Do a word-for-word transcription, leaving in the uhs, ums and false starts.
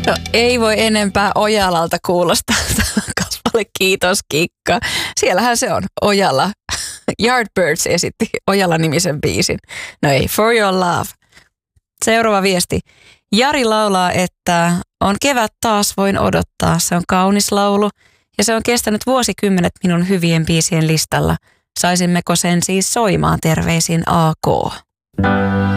No ei voi enempää Ojalalta kuulostaa kasvalle, kiitos Kikka. Siellähän se on, Ojala. Yardbirds esitti Ojala-nimisen biisin. No ei, For Your Love. Seuraava viesti. Jari laulaa, että on kevät taas, voin odottaa. Se on kaunis laulu ja se on kestänyt vuosikymmenet minun hyvien biisien listalla. Saisimmeko sen siis soimaan? Terveisin A K.